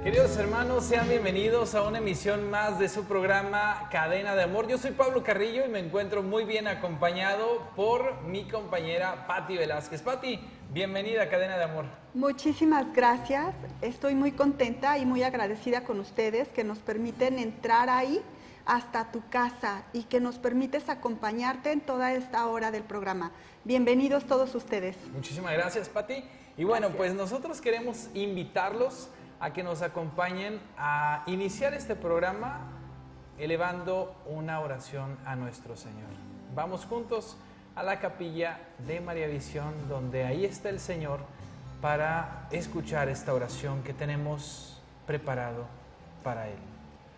Queridos hermanos, sean bienvenidos a una emisión más de su programa Cadena de Amor. Yo soy Pablo Carrillo y me encuentro muy bien acompañado por mi compañera Pati Velázquez. Pati, bienvenida a Cadena de Amor. Muchísimas gracias, estoy muy contenta y muy agradecida con ustedes que nos permiten entrar ahí hasta tu casa y que nos permites acompañarte en toda esta hora del programa. Bienvenidos todos ustedes. Muchísimas gracias, Pati. Y bueno, Gracias. pues nosotros queremos invitarlos a que nos acompañen a iniciar este programa elevando una oración a nuestro Señor. Vamos juntos a la capilla de María Visión, donde ahí está el Señor, para escuchar esta oración que tenemos preparado para Él.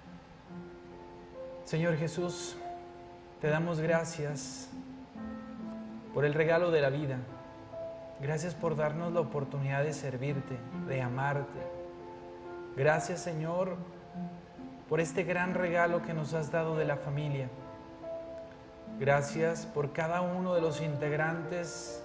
Señor Jesús, te damos gracias por el regalo de la vida. Gracias por darnos la oportunidad de servirte, de amarte. Gracias, Señor, por este gran regalo que nos has dado de la familia. Gracias por cada uno de los integrantes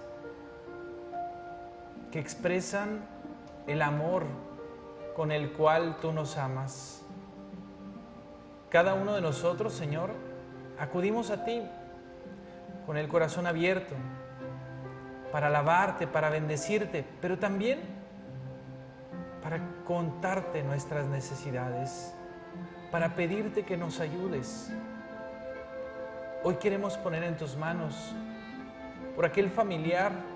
que expresan el amor con el cual tú nos amas. Cada uno de nosotros, Señor, acudimos a ti con el corazón abierto para alabarte, para bendecirte, pero también para contarte nuestras necesidades, para pedirte que nos ayudes. Hoy queremos poner en tus manos por aquel familiar